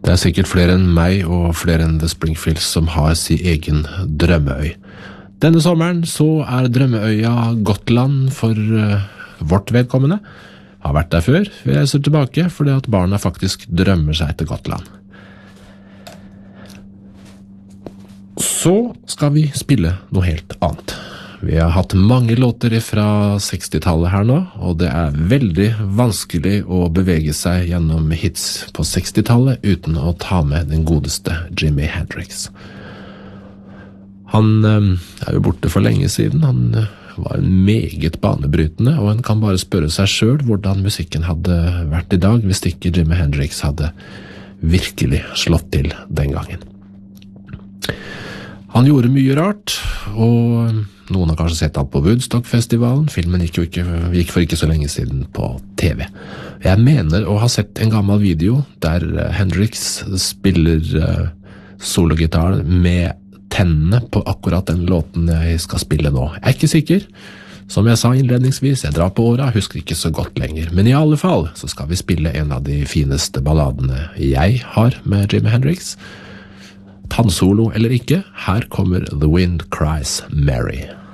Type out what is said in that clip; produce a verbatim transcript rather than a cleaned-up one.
Det er sikkert flere enn meg og flere enn The Springfields som har sin egen drømmeøy. Denne sommeren så er drømmeøya Gotland for uh, vårt vedkommende. Har vært der før, vi reiser tilbake fordi at barna faktisk drømmer seg til Gotland. Så skal vi spille noe helt annet. Vi har hatt mange låter fra sekstitallet her nå, og det er veldig vanskelig å bevege seg gjennom hits på sekstitallet uten å ta med den godeste Jimi Hendrix. Han øh, er jo borte for lenge siden, han øh, var meget banebrytende, og en kan bare spørre seg selv hvordan musikken hadde vært i dag hvis ikke Jimi Hendrix hadde virkelig slått til den gangen. Han gjorde mye rart, og noen har kanskje sett han på Woodstock-festivalen. Filmen gikk, jo ikke, gikk for ikke så lenge siden på T V. Jeg mener å ha sett en gammel video der Hendrix spiller uh, sologitar med tennene på akkurat den låten jeg skal spille nå. Jeg er ikke sikker. Som jeg sa innledningsvis, jeg drar på åra, husker ikke så godt lenger. Men i alle fall så skal vi spille en av de fineste balladene jeg har med Jimi Hendrix. Tannsolo eller ikke, her kommer The Wind Cries Mary.